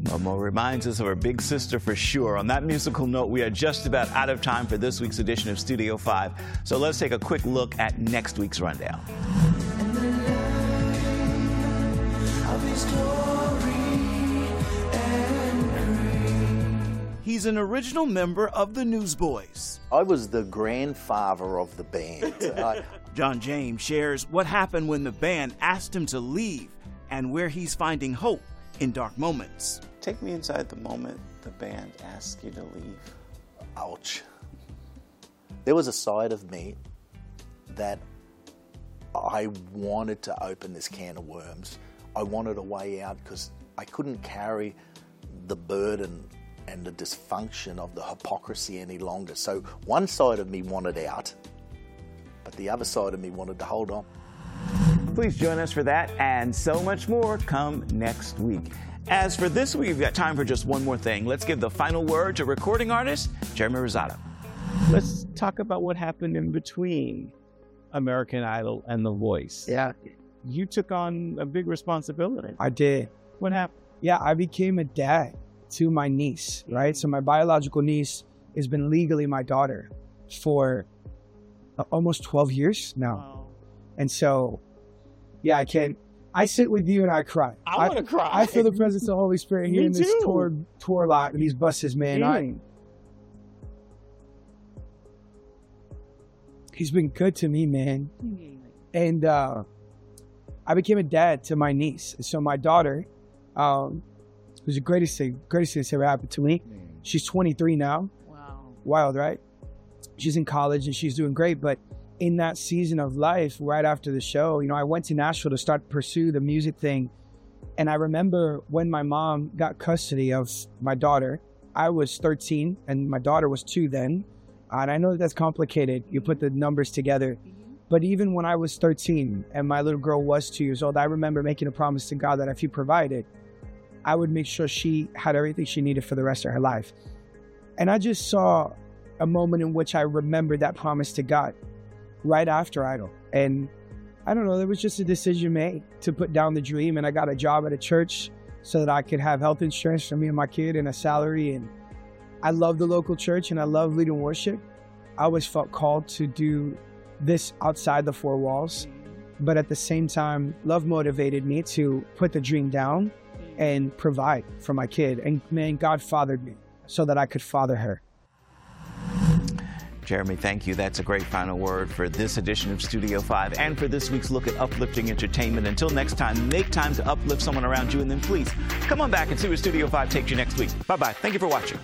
Momo reminds us of her big sister for sure. On that musical note, we are just about out of time for this week's edition of Studio 5. So let's take a quick look at next week's rundown. He's an original member of the Newsboys. I was the grandfather of the band. John James shares what happened when the band asked him to leave and where he's finding hope in dark moments. Take me inside the moment the band asked you to leave. Ouch. There was a side of me that I wanted to open this can of worms. I wanted a way out because I couldn't carry the burden and the dysfunction of the hypocrisy any longer. So one side of me wanted out, but the other side of me wanted to hold on. Please join us for that and so much more come next week. As for this week, we've got time for just one more thing. Let's give the final word to recording artist Jeremy Rosado. Let's talk about what happened in between American Idol and The Voice. Yeah. You took on a big responsibility. I did. What happened? Yeah, I became a dad to my niece, right? So my biological niece has been legally my daughter for almost 12 years now. Wow. And so, yeah, I sit with you and I cry. I want to cry. I feel the presence of the Holy Spirit here Me in this too. tour lot and these buses, man. He's been good to me, man. And I became a dad to my niece. So my daughter, who's the greatest thing that's ever happened to me. She's 23 now. Wow. Wild, right? She's in college and she's doing great. But in that season of life, right after the show, I went to Nashville to start to pursue the music thing. And I remember when my mom got custody of my daughter, I was 13 and my daughter was 2 then. And I know that's complicated. You put the numbers together. But even when I was 13 and my little girl was 2 years old, I remember making a promise to God that if He provided, I would make sure she had everything she needed for the rest of her life. And I just saw a moment in which I remembered that promise to God right after Idol. And I don't know, there was just a decision made to put down the dream. And I got a job at a church so that I could have health insurance for me and my kid and a salary. And I love the local church and I love leading worship. I always felt called to do this outside the 4 walls. But at the same time, love motivated me to put the dream down and provide for my kid. And man, God fathered me so that I could father her. Jeremy, thank you. That's a great final word for this edition of Studio 5 and for this week's look at uplifting entertainment. Until next time, make time to uplift someone around you, and then please come on back and see where Studio 5 takes you next week. Bye-bye. Thank you for watching.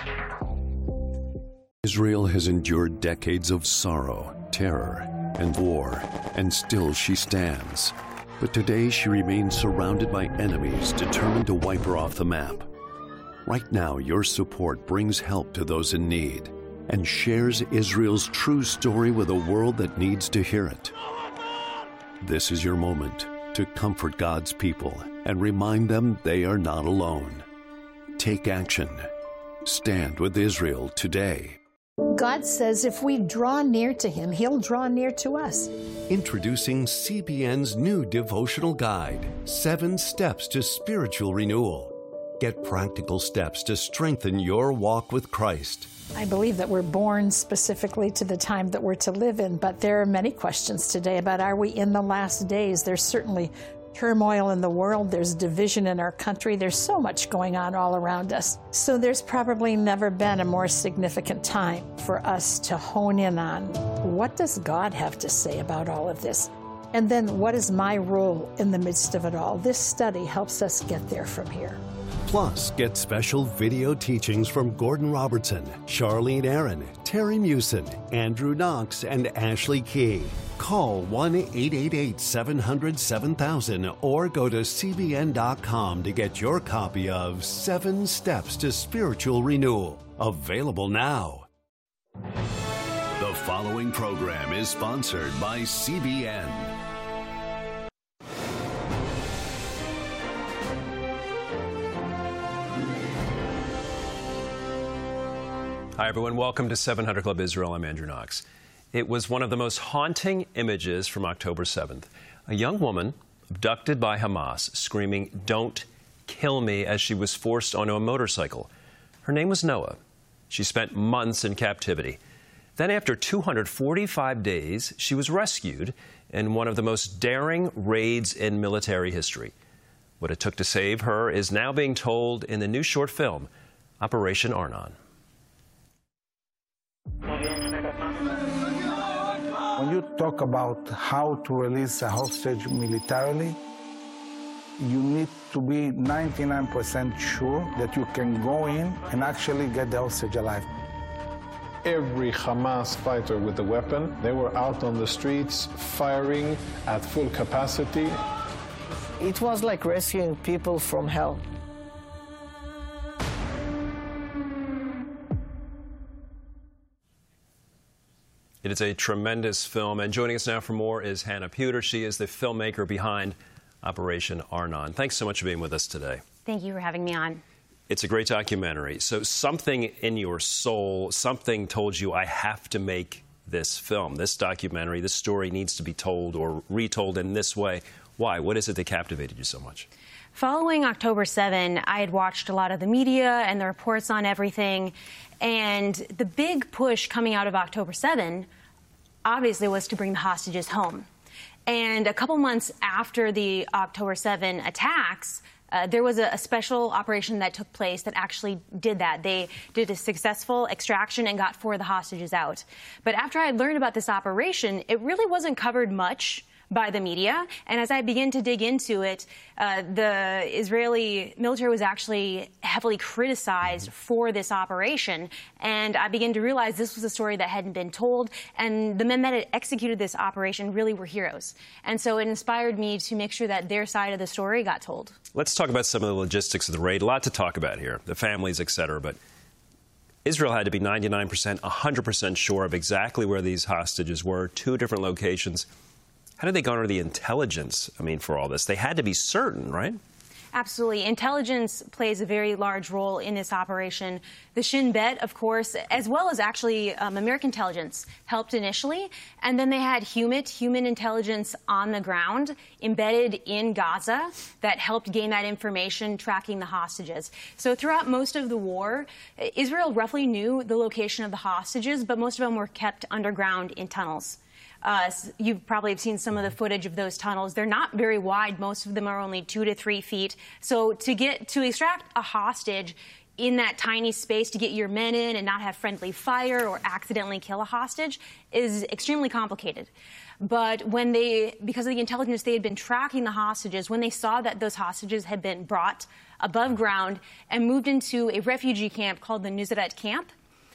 Israel has endured decades of sorrow, terror, and war, and still she stands. But today she remains surrounded by enemies determined to wipe her off the map. Right now, your support brings help to those in need and shares Israel's true story with a world that needs to hear it. This is your moment to comfort God's people and remind them they are not alone. Take action. Stand with Israel today. God says if we draw near to Him, He'll draw near to us. Introducing CBN's new devotional guide, 7 Steps to Spiritual Renewal. Get practical steps to strengthen your walk with Christ. I believe that we're born specifically to the time that we're to live in, but there are many questions today about, are we in the last days? There's certainly turmoil in the world. There's division in our country. There's so much going on all around us. So there's probably never been a more significant time for us to hone in on, what does God have to say about all of this? And then what is my role in the midst of it all? This study helps us get there from here. Plus, get special video teachings from Gordon Robertson, Charlene Aaron, Terry Mewson, Andrew Knox, and Ashley Key. Call 1-888-700-7000 or go to cbn.com to get your copy of 7 Steps to Spiritual Renewal. Available now. The following program is sponsored by CBN. Hi, everyone. Welcome to 700 Club Israel. I'm Andrew Knox. It was one of the most haunting images from October 7th. A young woman abducted by Hamas screaming, "Don't kill me as she was forced onto a motorcycle. Her name was Noah. She spent months in captivity. Then after 245 days, she was rescued in one of the most daring raids in military history. What it took to save her is now being told in the new short film, Operation Arnon. When you talk about how to release a hostage militarily, you need to be 99% sure that you can go in and actually get the hostage alive. Every Hamas fighter with a weapon, they were out on the streets firing at full capacity. It was like rescuing people from hell. It is a tremendous film, and joining us now for more is Hannah Puter. She is the filmmaker behind Operation Arnon. Thanks so much for being with us today. Thank you for having me on. It's a great documentary. So something in your soul, something told you, I have to make this film, this documentary, this story needs to be told or retold in this way. Why? What is it that captivated you so much? Following October 7, I had watched a lot of the media and the reports on everything. And the big push coming out of October 7, obviously, was to bring the hostages home. And a couple months after the October 7 attacks, there was a special operation that took place that actually did that. They did a successful extraction and got 4 of the hostages out. But after I had learned about this operation, it really wasn't covered much by the media. And as I began to dig into it, the Israeli military was actually heavily criticized for this operation. And I began to realize this was a story that hadn't been told. And the men that had executed this operation really were heroes. And so it inspired me to make sure that their side of the story got told. Let's talk about some of the logistics of the raid. A lot to talk about here, the families, et cetera. But Israel had to be 99%, 100% sure of exactly where these hostages were, 2 different locations. How did they garner the intelligence, for all this? They had to be certain, right? Absolutely. Intelligence plays a very large role in this operation. The Shin Bet, of course, as well as actually American intelligence, helped initially. And then they had human intelligence on the ground, embedded in Gaza, that helped gain that information, tracking the hostages. So throughout most of the war, Israel roughly knew the location of the hostages, but most of them were kept underground in tunnels. You probably have seen some of the footage of those tunnels. They're not very wide. Most of them are only 2 to 3 feet. So to extract a hostage in that tiny space, to get your men in and not have friendly fire or accidentally kill a hostage, is extremely complicated. But when because of the intelligence they had been tracking the hostages, when they saw that those hostages had been brought above ground and moved into a refugee camp called the Nusret camp,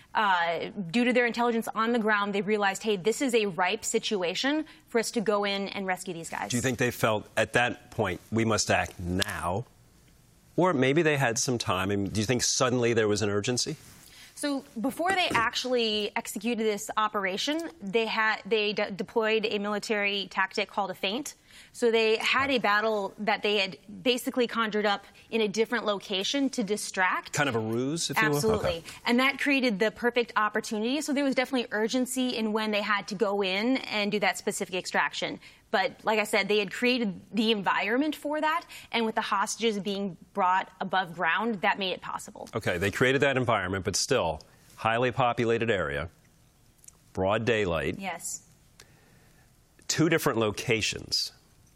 due to their intelligence on the ground, they realized, hey, this is a ripe situation for us to go in and rescue these guys. Do you think they felt at that point, we must act now? Or maybe they had some time. Do you think suddenly there was an urgency? So before they actually executed this operation, they deployed a military tactic called a feint. So they had a battle that they had basically conjured up in a different location to distract. Kind of a ruse, if you will? Absolutely. Okay. And that created the perfect opportunity. So there was definitely urgency in when they had to go in and do that specific extraction. But like I said, they had created the environment for that. And with the hostages being brought above ground, that made it possible. Okay, they created that environment, but still, highly populated area, broad daylight. Yes. 2 different locations.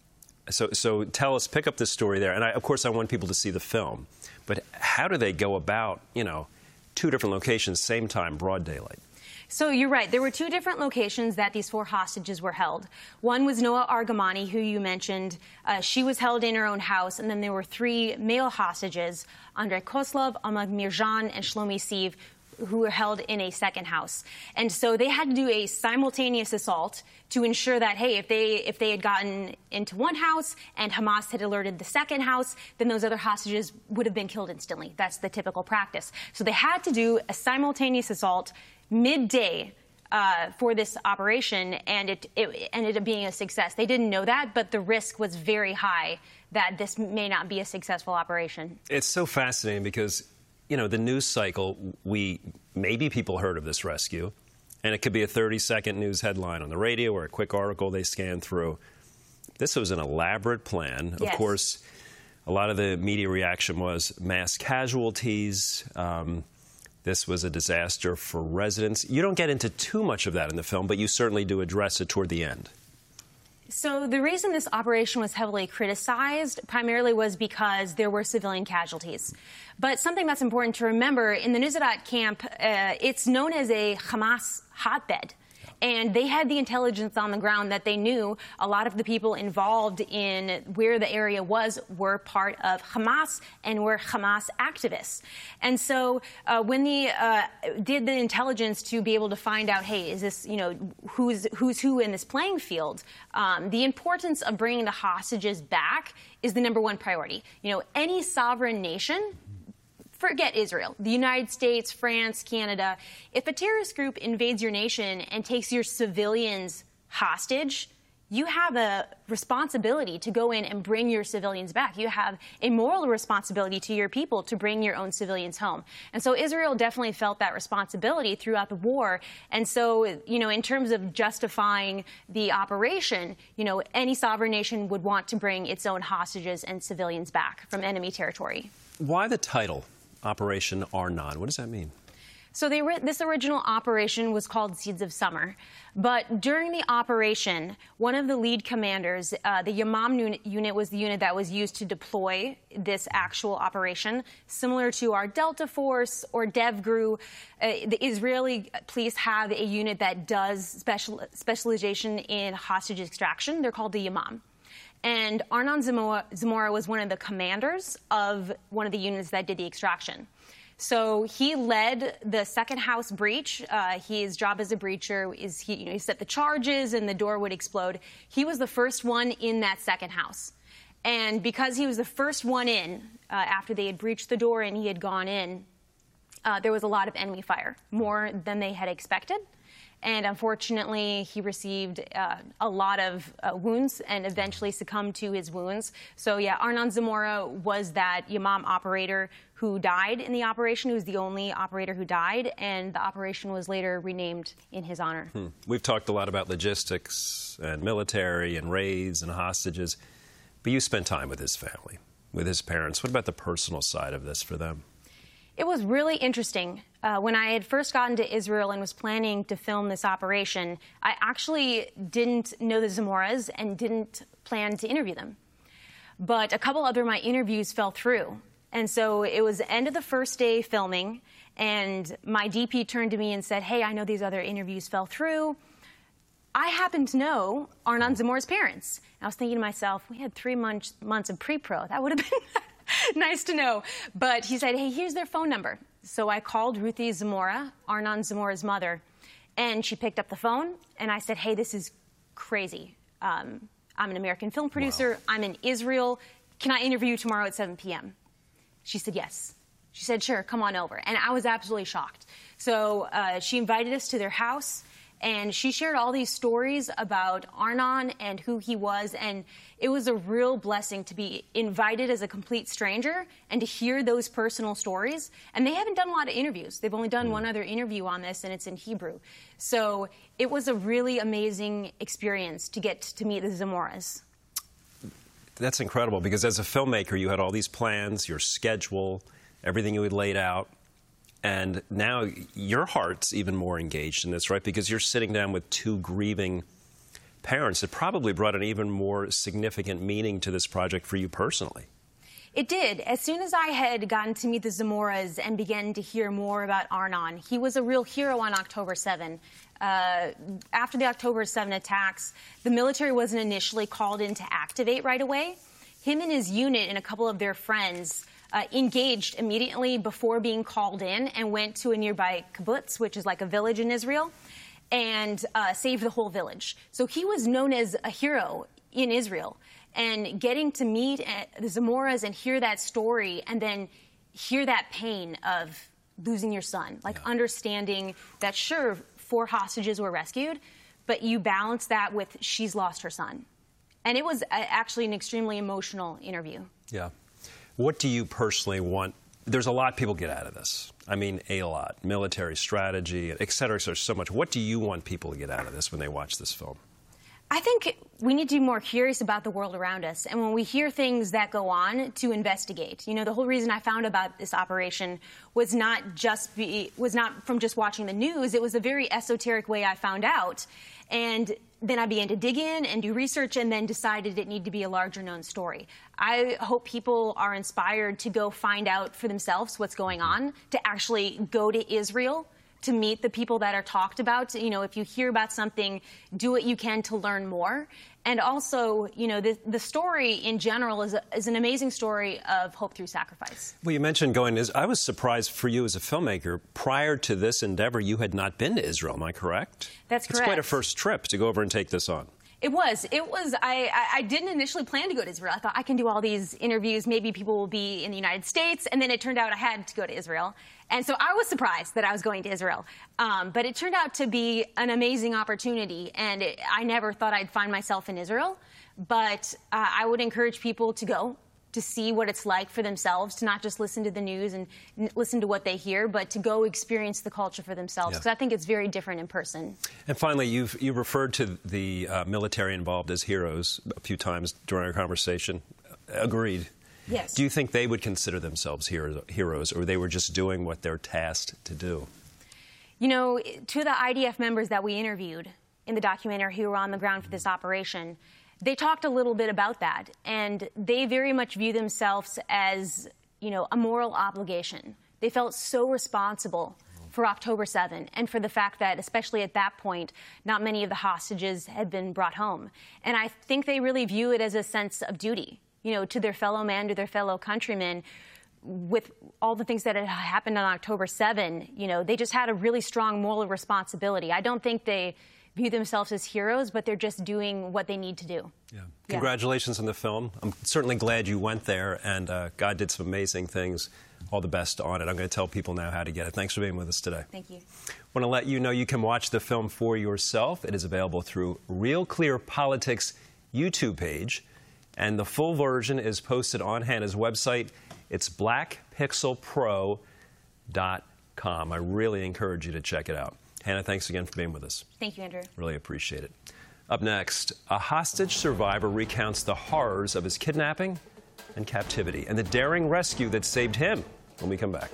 So tell us, pick up this story there. And of course, I want people to see the film. But how do they go about, 2 different locations, same time, broad daylight? So you're right. There were 2 different locations that these 4 hostages were held. One was Noah Argamani, who you mentioned. She was held in her own house. And then there were 3 male hostages, Andrei Koslov, Ahmad Mirjan, and Shlomi Siv, who were held in a second house. And so they had to do a simultaneous assault to ensure that, hey, if they had gotten into one house and Hamas had alerted the second house, then those other hostages would have been killed instantly. That's the typical practice. So they had to do a simultaneous assault midday for this operation, and it ended up being a success. They didn't know that, but the risk was very high that this may not be a successful operation. It's so fascinating because the news cycle, maybe people heard of this rescue, and it could be a 30-second news headline on the radio or a quick article they scan through. This was an elaborate plan. Yes. Of course, A lot of the media reaction was mass casualties. This was a disaster for residents. You don't get into too much of that in the film, but you certainly do address it toward the end. So the reason this operation was heavily criticized primarily was because there were civilian casualties. But something that's important to remember, in the Nuzayrat camp, it's known as a Hamas hotbed. And they had the intelligence on the ground that they knew a lot of the people involved in where the area was were part of Hamas and were Hamas activists. And so when they did the intelligence to be able to find out, hey, is this, who's who in this playing field, the importance of bringing the hostages back is the number one priority. Any sovereign nation, forget Israel, the United States, France, Canada. If a terrorist group invades your nation and takes your civilians hostage, you have a responsibility to go in and bring your civilians back. You have a moral responsibility to your people to bring your own civilians home. And so Israel definitely felt that responsibility throughout the war. And so, in terms of justifying the operation, any sovereign nation would want to bring its own hostages and civilians back from enemy territory. Why the title? Operation Arnon. What does that mean? So this original operation was called Seeds of Summer. But during the operation, one of the lead commanders, the Yamam unit was the unit that was used to deploy this actual operation, similar to our Delta Force or DevGru. The Israeli police have a unit that does specialization in hostage extraction. They're called the Yamam. And Arnon Zamora was one of the commanders of one of the units that did the extraction. So he led the second house breach. His job as a breacher is he set the charges and the door would explode. He was the first one in that second house. And because he was the first one in, after they had breached the door and he had gone in, there was a lot of enemy fire, more than they had expected. And unfortunately, he received a lot of wounds and eventually succumbed to his wounds. So, yeah, Arnon Zamora was that Yamam operator who died in the operation. He was the only operator who died, and the operation was later renamed in his honor. We've talked a lot about logistics and military and raids and hostages, but you spent time with his family, with his parents. What about the personal side of this for them? It was really interesting. When I had first gotten to Israel and was planning to film this operation, I actually didn't know the Zamoras and didn't plan to interview them. But a couple other of my interviews fell through. And so it was the end of the first day filming, and my DP turned to me and said, hey, I know these other interviews fell through. I happen to know Arnon Zamora's parents. And I was thinking to myself, we had 3 months of pre-pro. That would have been nice to know. But he said, hey, here's their phone number. So I called Ruthie Zamora, Arnon Zamora's mother, and she picked up the phone, and I said, hey, this is crazy. I'm an American film producer. Wow. I'm in Israel. Can I interview you tomorrow at 7 p.m.? She said, yes. She said, sure, come on over. And I was absolutely shocked. So she invited us to their house, and she shared all these stories about Arnon and who he was. And it was a real blessing to be invited as a complete stranger and to hear those personal stories. And they haven't done a lot of interviews. They've only done one other interview on this, and it's in Hebrew. So it was a really amazing experience to get to meet the Zamoras. That's incredible, because as a filmmaker, you had all these plans, your schedule, everything you had laid out. And now your heart's even more engaged in this, right? Because you're sitting down with two grieving parents. It probably brought an even more significant meaning to this project for you personally. It did. As soon as I had gotten to meet the Zamoras and began to hear more about Arnon, he was a real hero on October 7. After the October 7 attacks, the military wasn't initially called in to activate right away. Him and his unit and a couple of their friends engaged immediately before being called in and went to a nearby kibbutz, which is like a village in Israel, and saved the whole village. So he was known as a hero in Israel. And getting to meet the Zamoras and hear that story and then hear that pain of losing your son, like understanding that, sure, 4 hostages were rescued, but you balance that with she's lost her son. And it was actually an extremely emotional interview. Yeah. What do you personally want? There's a lot people get out of this. I mean, a lot. Military strategy, et cetera, so much. What do you want people to get out of this when they watch this film? I think we need to be more curious about the world around us. And when we hear things that go on, to investigate. You know, the whole reason I found about this operation was not from just watching the news. It was a very esoteric way I found out. And then I began to dig in and do research and then decided it needed to be a larger known story. I hope people are inspired to go find out for themselves what's going on, to actually go to Israel, to meet the people that are talked about. You know, if you hear about something, do what you can to learn more. And also, you know, the story in general is an amazing story of hope through sacrifice. Well, you mentioned going I was surprised for you as a filmmaker. Prior to this endeavor, you had not been to Israel, am I correct? That's correct. It's quite a first trip to go over and take this on. It was. I didn't initially plan to go to Israel. I thought I can do all these interviews. Maybe people will be in the United States. And then it turned out I had to go to Israel. And so I was surprised that I was going to Israel. But it turned out to be an amazing opportunity. And I never thought I'd find myself in Israel. But I would encourage people to go, to see what it's like for themselves, to not just listen to the news and listen to what they hear, but to go experience the culture for themselves, because I think it's very different in person. And finally, you referred to the military involved as heroes a few times during our conversation. Agreed. Yes. Do you think they would consider themselves heroes, or they were just doing what they're tasked to do? You know, to the IDF members that we interviewed in the documentary who were on the ground for this operation, they talked a little bit about that, and they very much view themselves as, you know, a moral obligation. They felt so responsible for October 7 and for the fact that, especially at that point, not many of the hostages had been brought home. And I think they really view it as a sense of duty, you know, to their fellow man, to their fellow countrymen. With all the things that had happened on October 7, you know, they just had a really strong moral responsibility. I don't think they view themselves as heroes, but they're just doing what they need to do. Yeah. Congratulations on the film. I'm certainly glad you went there, and God did some amazing things. All the best on it. I'm going to tell people now how to get it. Thanks for being with us today. Thank you. I want to let you know you can watch the film for yourself. It is available through Real Clear Politics' YouTube page, and the full version is posted on Hannah's website. It's blackpixelpro.com. I really encourage you to check it out. Hannah, thanks again for being with us. Thank you, Andrew. Really appreciate it. Up next, a hostage survivor recounts the horrors of his kidnapping and captivity and the daring rescue that saved him when we come back.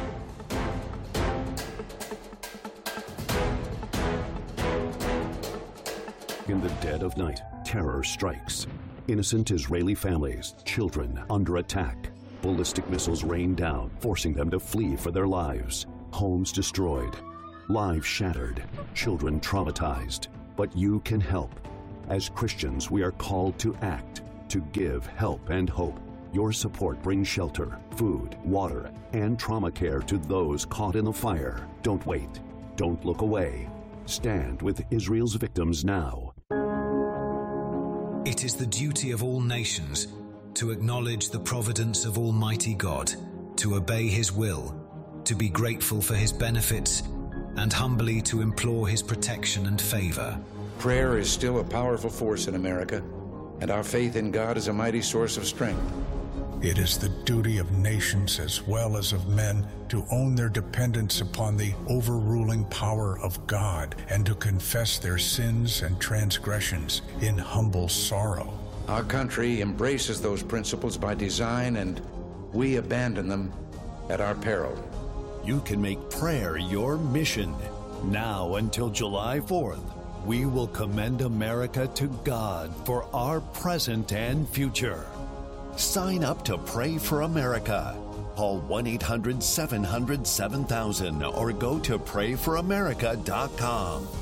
In the dead of night, terror strikes. Innocent Israeli families, children under attack. Ballistic missiles rain down, forcing them to flee for their lives. Homes destroyed. Lives shattered, children traumatized. But you can help. As Christians, we are called to act, to give help and hope. Your support brings shelter, food, water, and trauma care to those caught in the fire. Don't wait. Don't look away. Stand with Israel's victims now. It is the duty of all nations to acknowledge the providence of Almighty God, to obey His will, to be grateful for His benefits, and humbly to implore His protection and favor. Prayer is still a powerful force in America, and our faith in God is a mighty source of strength. It is the duty of nations as well as of men to own their dependence upon the overruling power of God and to confess their sins and transgressions in humble sorrow. Our country embraces those principles by design, and we abandon them at our peril. You can make prayer your mission. Now until July 4th, we will commend America to God for our present and future. Sign up to Pray for America. Call 1-800-700-7000 or go to prayforamerica.com.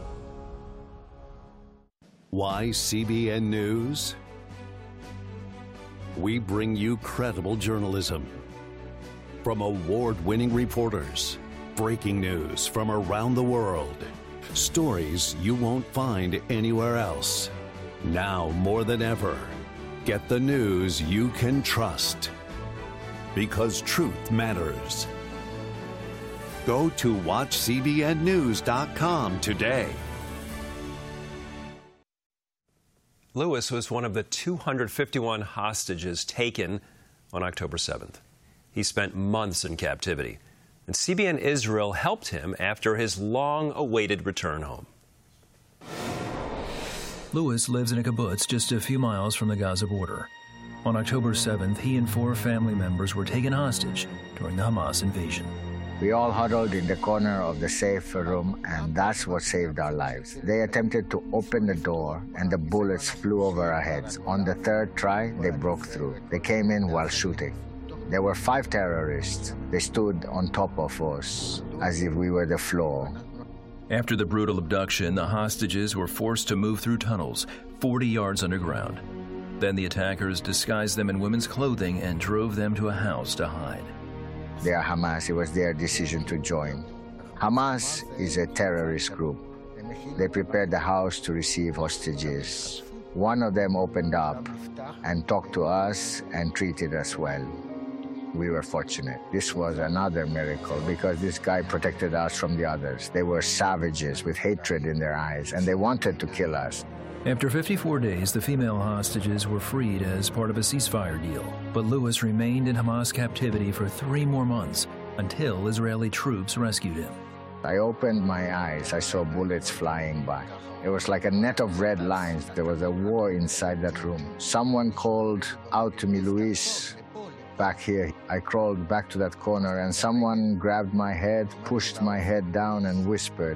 Why CBN News? We bring you credible journalism. From award-winning reporters, breaking news from around the world, stories you won't find anywhere else. Now more than ever, get the news you can trust. Because truth matters. Go to watchcbnnews.com today. Lewis was one of the 251 hostages taken on October 7th. He spent months in captivity, and CBN Israel helped him after his long-awaited return home. Louis lives in a kibbutz just a few miles from the Gaza border. On October 7th, he and 4 family members were taken hostage during the Hamas invasion. We all huddled in the corner of the safe room, and that's what saved our lives. They attempted to open the door, and the bullets flew over our heads. On the 3rd try, they broke through. They came in while shooting. There were 5 terrorists. They stood on top of us as if we were the floor. After the brutal abduction, the hostages were forced to move through tunnels 40 yards underground. Then the attackers disguised them in women's clothing and drove them to a house to hide. They are Hamas. It was their decision to join. Hamas is a terrorist group. They prepared the house to receive hostages. One of them opened up and talked to us and treated us well. We were fortunate. This was another miracle because this guy protected us from the others. They were savages with hatred in their eyes, and they wanted to kill us. After 54 days, the female hostages were freed as part of a ceasefire deal. But Louis remained in Hamas captivity for 3 more months until Israeli troops rescued him. I opened my eyes. I saw bullets flying by. It was like a net of red lines. There was a war inside that room. Someone called out to me, "Luis, back here." I crawled back to that corner, and someone grabbed my head, pushed my head down, and whispered,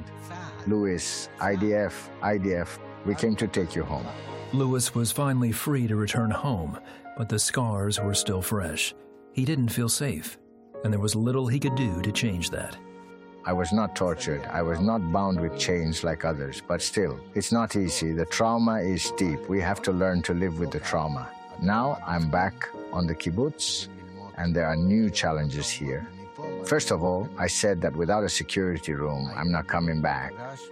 "Luis, IDF, IDF. We came to take you home." Louis was finally free to return home, but the scars were still fresh. He didn't feel safe, and there was little he could do to change that. I was not tortured. I was not bound with chains like others, but still, it's not easy. The trauma is deep. We have to learn to live with the trauma. Now I'm back on the kibbutz, and there are new challenges here. First of all, I said that without a security room, I'm not coming back.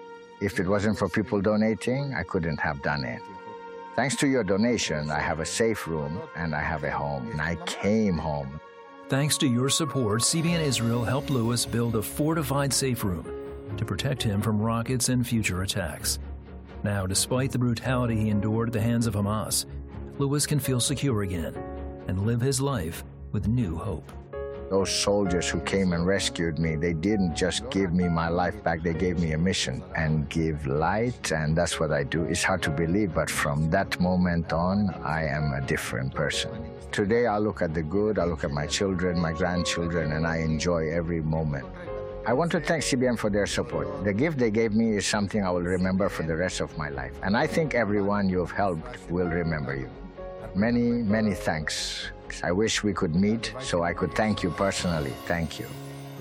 If it wasn't for people donating, I couldn't have done it. Thanks to your donation, I have a safe room and I have a home, and I came home. Thanks to your support, CBN Israel helped Louis build a fortified safe room to protect him from rockets and future attacks. Now, despite the brutality he endured at the hands of Hamas, Louis can feel secure again and live his life with new hope. Those soldiers who came and rescued me, they didn't just give me my life back, they gave me a mission and give light, and that's what I do. It's hard to believe, but from that moment on, I am a different person. Today, I look at the good, I look at my children, my grandchildren, and I enjoy every moment. I want to thank CBN for their support. The gift they gave me is something I will remember for the rest of my life, and I think everyone you have helped will remember you. Many, many thanks. I wish we could meet so I could thank you personally. Thank you.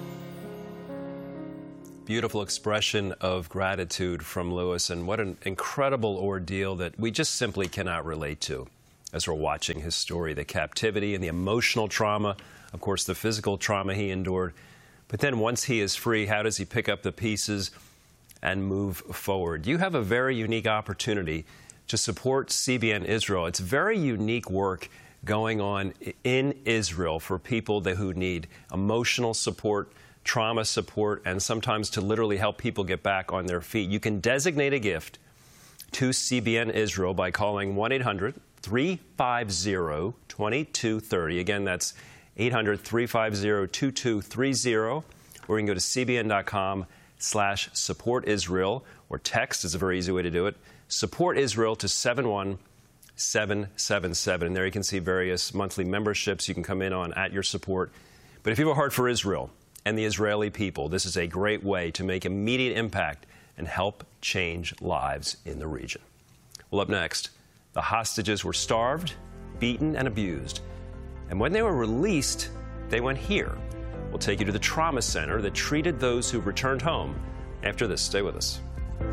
Beautiful expression of gratitude from Louis, and what an incredible ordeal that we just simply cannot relate to as we're watching his story, the captivity and the emotional trauma, of course, the physical trauma he endured. But then once he is free, how does he pick up the pieces and move forward? You have a very unique opportunity to support CBN Israel. It's very unique work going on in Israel for people who need emotional support, trauma support, and sometimes to literally help people get back on their feet. You can designate a gift to CBN Israel by calling 1-800-350-2230. Again, that's 800-350-2230. Or you can go to cbn.com/support Israel, or text is a very easy way to do it. Support Israel to 71777. And there you can see various monthly memberships you can come in on at your support. But if you have a heart for Israel and the Israeli people, this is a great way to make immediate impact and help change lives in the region. Well, up next, the hostages were starved, beaten, and abused. And when they were released, they went here. We'll take you to the trauma center that treated those who returned home. After this, stay with us.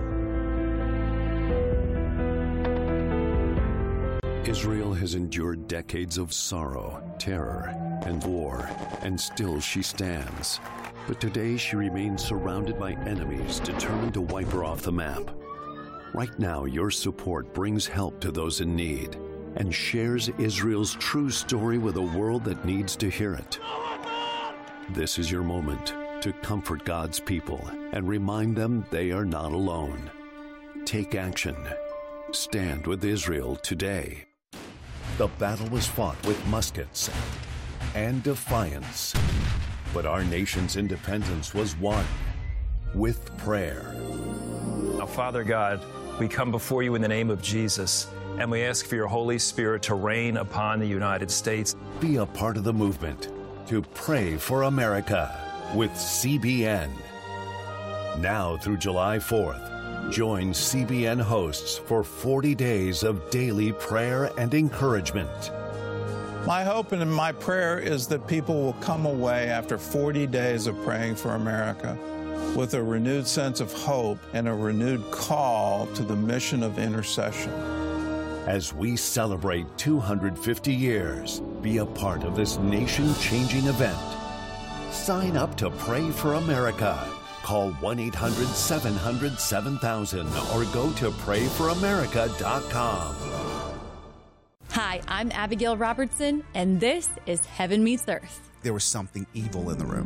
Israel has endured decades of sorrow, terror, and war, and still she stands. But today she remains surrounded by enemies determined to wipe her off the map. Right now, your support brings help to those in need and shares Israel's true story with a world that needs to hear it. This is your moment to comfort God's people and remind them they are not alone. Take action. Stand with Israel today. The battle was fought with muskets and defiance, but our nation's independence was won with prayer. Now, Father God, we come before you in the name of Jesus, and we ask for your Holy Spirit to reign upon the United States. Be a part of the movement to pray for America with CBN. Now through July 4th, join CBN hosts for 40 days of daily prayer and encouragement. My hope and my prayer is that people will come away after 40 days of praying for America with a renewed sense of hope and a renewed call to the mission of intercession. As we celebrate 250 years, be a part of this nation-changing event. Sign up to Pray for America. Call 1-800-700-7000 or go to prayforamerica.com. Hi, I'm Abigail Robertson, and this is Heaven Meets Earth. There was something evil in the room.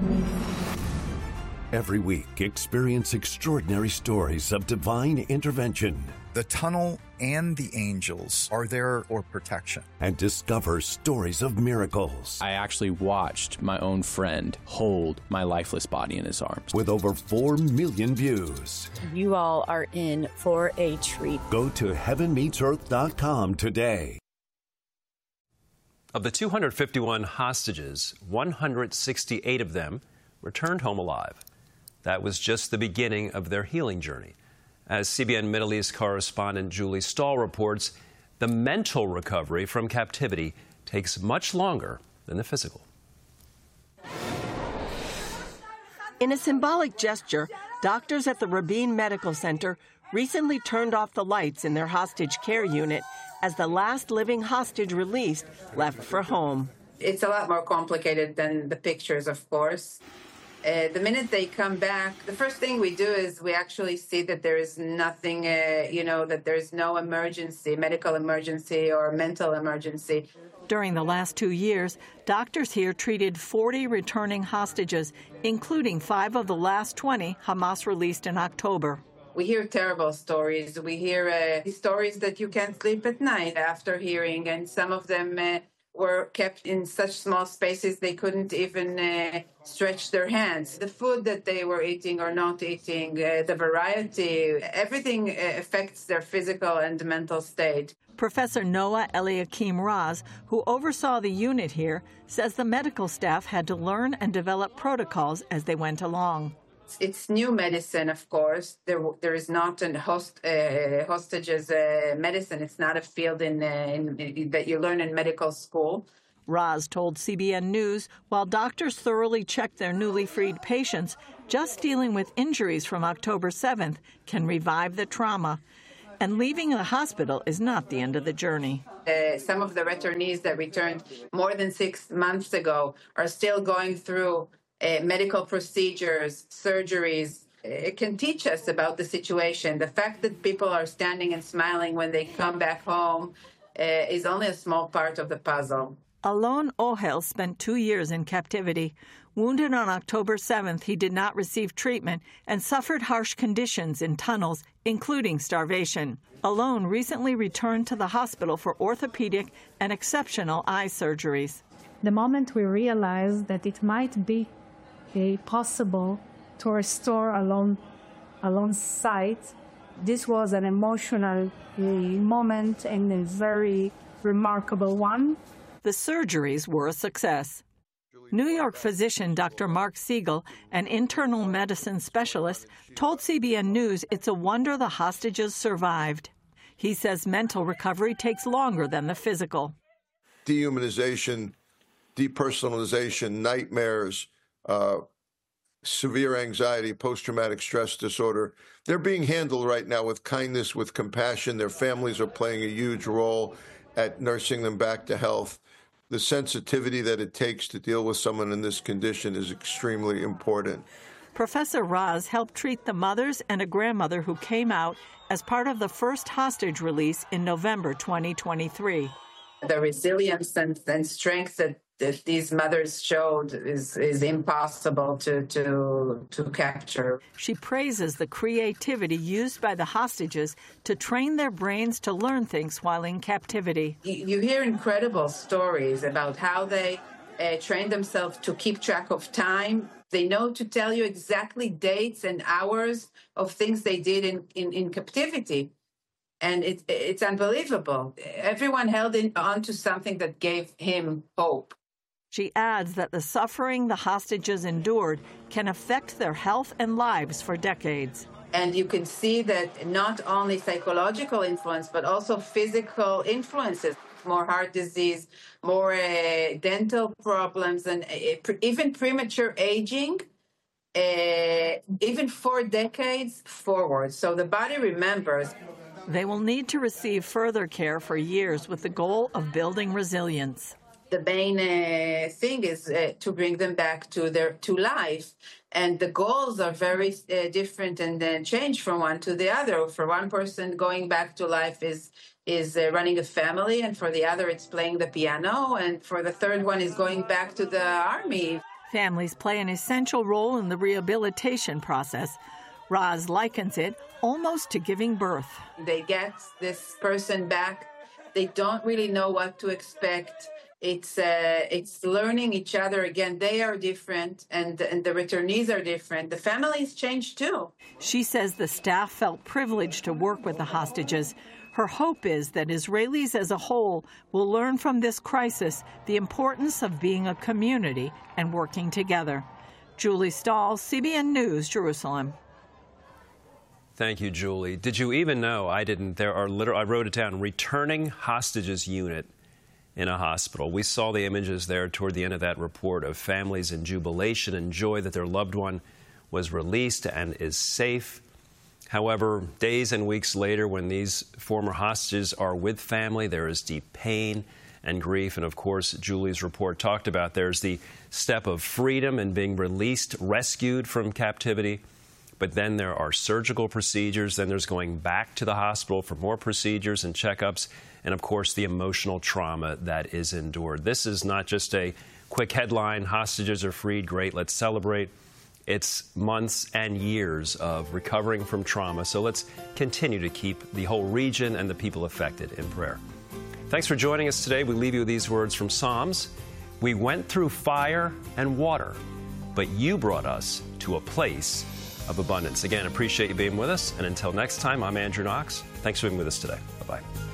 Every week, experience extraordinary stories of divine intervention. The tunnel and the angels are there for protection. And discover stories of miracles. I actually watched my own friend hold my lifeless body in his arms. With over 4 million views. You all are in for a treat. Go to heavenmeetsearth.com today. Of the 251 hostages, 168 of them returned home alive. That was just the beginning of their healing journey. As CBN Middle East correspondent Julie Stahl reports, the mental recovery from captivity takes much longer than the physical. In a symbolic gesture, doctors at the Rabin Medical Center recently turned off the lights in their hostage care unit as the last living hostage released left for home. It's a lot more complicated than the pictures, of course. The minute they come back, the first thing we do is we actually see that there is nothing, that there's no emergency, medical emergency or mental emergency. During the last 2 years, doctors here treated 40 returning hostages, including 5 of the last 20 Hamas released in October. We hear terrible stories. We hear stories that you can't sleep at night after hearing, and some of them were kept in such small spaces they couldn't even stretch their hands. The food that they were eating or not eating, the variety, everything affects their physical and mental state. Professor Noah Eliakim Raz, who oversaw the unit here, says the medical staff had to learn and develop protocols as they went along. It's new medicine, of course. There is not a hostages medicine. It's not a field that you learn in medical school. Raz told CBN News while doctors thoroughly checked their newly freed patients, just dealing with injuries from October 7th can revive the trauma. And leaving the hospital is not the end of the journey. Some of the returnees that returned more than 6 months ago are still going through medical procedures, surgeries. It can teach us about the situation. The fact that people are standing and smiling when they come back home is only a small part of the puzzle. Alon Ohel spent 2 years in captivity. Wounded on October 7th, he did not receive treatment and suffered harsh conditions in tunnels, including starvation. Alon recently returned to the hospital for orthopedic and exceptional eye surgeries. The moment we realized that it might be possible to restore Alon's sight, this was an emotional moment and a very remarkable one. The surgeries were a success. New York physician Dr. Mark Siegel, an internal medicine specialist, told CBN News it's a wonder the hostages survived. He says mental recovery takes longer than the physical. Dehumanization, depersonalization, nightmares, severe anxiety, post-traumatic stress disorder. They're being handled right now with kindness, with compassion. Their families are playing a huge role at nursing them back to health. The sensitivity that it takes to deal with someone in this condition is extremely important. Professor Raz helped treat the mothers and a grandmother who came out as part of the first hostage release in November 2023. The resilience and strength that these mothers showed is impossible to capture. She praises the creativity used by the hostages to train their brains to learn things while in captivity. You hear incredible stories about how they trained themselves to keep track of time. They know to tell you exactly dates and hours of things they did in captivity. And it's unbelievable. Everyone held on to something that gave him hope. She adds that the suffering the hostages endured can affect their health and lives for decades. And you can see that not only psychological influence, but also physical influences, more heart disease, more dental problems, and even premature aging, even 4 decades forward. So the body remembers. They will need to receive further care for years with the goal of building resilience. The main thing is to bring them back to life. And the goals are very different and change from one to the other. For one person, going back to life is running a family, and for the other, it's playing the piano, and for the third one is going back to the army. Families play an essential role in the rehabilitation process. Roz likens it almost to giving birth. They get this person back. They don't really know what to expect. It's learning each other again. They are different, and the returnees are different. The families change too. She says the staff felt privileged to work with the hostages. Her hope is that Israelis as a whole will learn from this crisis the importance of being a community and working together. Julie Stahl, CBN News, Jerusalem. Thank you, Julie. Did you even know? I didn't. I wrote it down. Returning hostages unit in a hospital. We saw the images there toward the end of that report of families in jubilation and joy that their loved one was released and is safe. However, days and weeks later, when these former hostages are with family, there is deep pain and grief. And of course, Julie's report talked about there's the step of freedom and being released, rescued from captivity. But then there are surgical procedures. Then there's going back to the hospital for more procedures and checkups. And of course, the emotional trauma that is endured. This is not just a quick headline, hostages are freed, great, let's celebrate. It's months and years of recovering from trauma. So let's continue to keep the whole region and the people affected in prayer. Thanks for joining us today. We leave you with these words from Psalms. We went through fire and water, but you brought us to a place of abundance. Again, appreciate you being with us. And until next time, I'm Andrew Knox. Thanks for being with us today. Bye-bye.